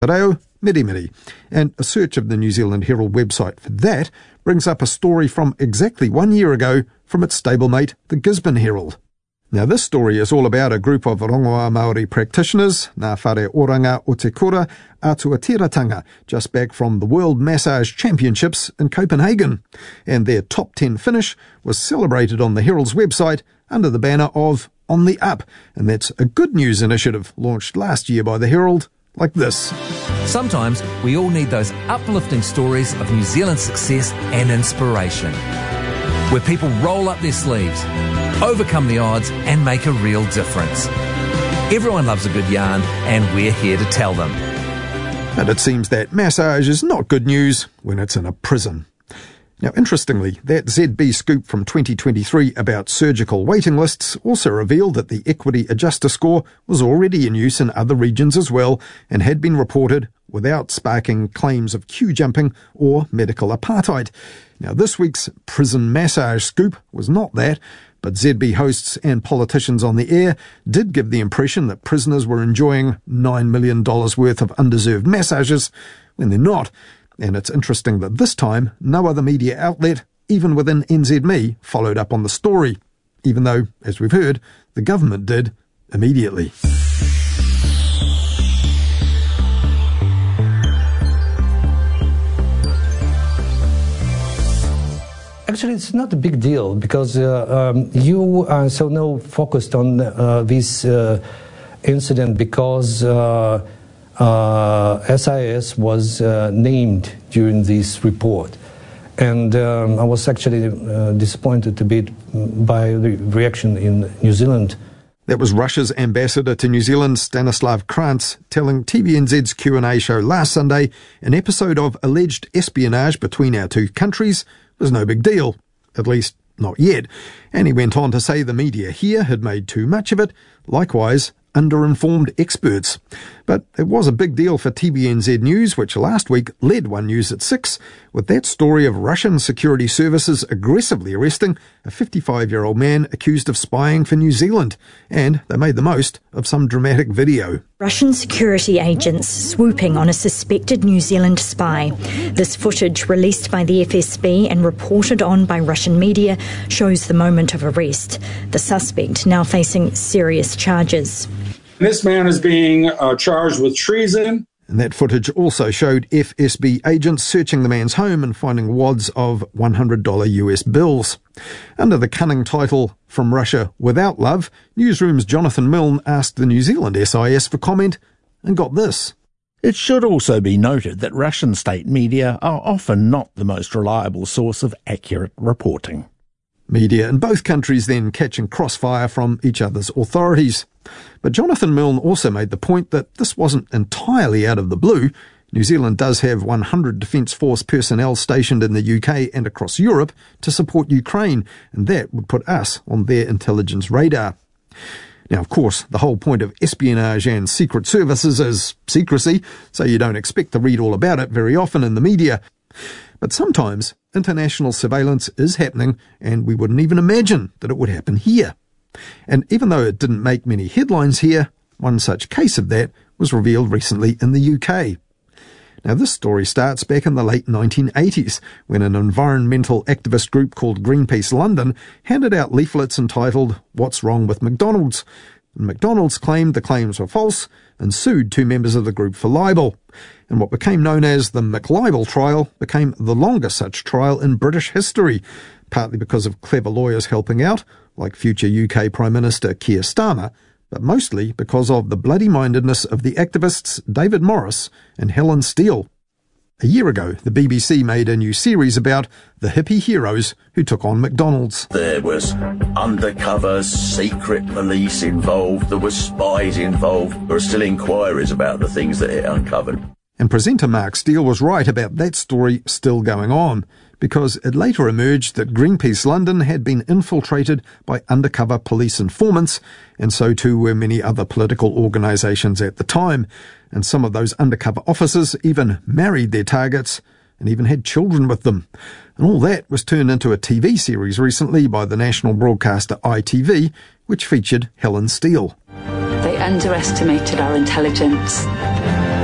Reo Mirimiri, and a search of the New Zealand Herald website for that brings up a story from exactly 1 year ago from its stablemate, the Gisborne Herald. Now, this story is all about a group of Rongoa Māori practitioners, Ngā Whare Oranga o Te Kura, Ātuatiratanga, just back from the World Massage Championships in Copenhagen. And their top 10 finish was celebrated on the Herald's website under the banner of On the Up. And that's a good news initiative launched last year by the Herald, like this. Sometimes we all need those uplifting stories of New Zealand success and inspiration, where people roll up their sleeves, overcome the odds and make a real difference. Everyone loves a good yarn, and we're here to tell them. But it seems that massage is not good news when it's in a prison. Now, interestingly, that ZB scoop from 2023 about surgical waiting lists also revealed that the Equity Adjuster score was already in use in other regions as well and had been reported without sparking claims of queue jumping or medical apartheid. Now, this week's prison massage scoop was not that, but ZB hosts and politicians on the air did give the impression that prisoners were enjoying $9 million worth of undeserved massages when they're not. And it's interesting that this time, no other media outlet, even within NZME, followed up on the story, even though, as we've heard, the government did immediately. Actually, it's not a big deal because you are so now focused on this incident because SIS was named during this report. And I was actually disappointed a bit by the reaction in New Zealand. That was Russia's ambassador to New Zealand, Stanislav Krantz, telling TVNZ's Q&A show last Sunday an episode of alleged espionage between our two countries was no big deal, at least not yet. And he went on to say the media here had made too much of it, likewise underinformed experts. But it was a big deal for TVNZ News, which last week led One News at 6, with that story of Russian security services aggressively arresting a 55-year-old man accused of spying for New Zealand. And they made the most of some dramatic video. Russian security agents swooping on a suspected New Zealand spy. This footage, released by the FSB and reported on by Russian media, shows the moment of arrest. The suspect now facing serious charges. This man is being charged with treason. And that footage also showed FSB agents searching the man's home and finding wads of $100 US bills. Under the cunning title, From Russia Without Love, Newsroom's Jonathan Milne asked the New Zealand SIS for comment and got this. It should also be noted that Russian state media are often not the most reliable source of accurate reporting. Media in both countries then catching crossfire from each other's authorities. But Jonathan Milne also made the point that this wasn't entirely out of the blue. New Zealand does have 100 Defence Force personnel stationed in the UK and across Europe to support Ukraine, and that would put us on their intelligence radar. Now, of course, the whole point of espionage and secret services is secrecy, so you don't expect to read all about it very often in the media. But sometimes international surveillance is happening, and we wouldn't even imagine that it would happen here. And even though it didn't make many headlines here, one such case of that was revealed recently in the UK. Now, this story starts back in the late 1980s, when an environmental activist group called Greenpeace London handed out leaflets entitled What's Wrong with McDonald's? And McDonald's claimed the claims were false and sued two members of the group for libel. And what became known as the McLibel trial became the longest such trial in British history, partly because of clever lawyers helping out, like future UK Prime Minister Keir Starmer, but mostly because of the bloody-mindedness of the activists David Morris and Helen Steele. A year ago, the BBC made a new series about the hippie heroes who took on McDonald's. There was undercover secret police involved, there were spies involved. There are still inquiries about the things that it uncovered. And presenter Mark Steele was right about that story still going on, because it later emerged that Greenpeace London had been infiltrated by undercover police informants, and so too were many other political organisations at the time. And some of those undercover officers even married their targets and even had children with them. And all that was turned into a TV series recently by the national broadcaster ITV, which featured Helen Steele. They underestimated our intelligence.